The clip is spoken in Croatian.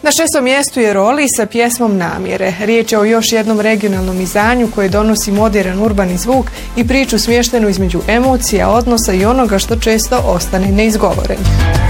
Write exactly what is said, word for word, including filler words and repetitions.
Na šestom mjestu je Roli sa pjesmom Namjere. Riječ je o još jednom regionalnom izdanju koje donosi moderan urbani zvuk i priču smještenu između emocija, odnosa i onoga što često ostane neizgovoreno.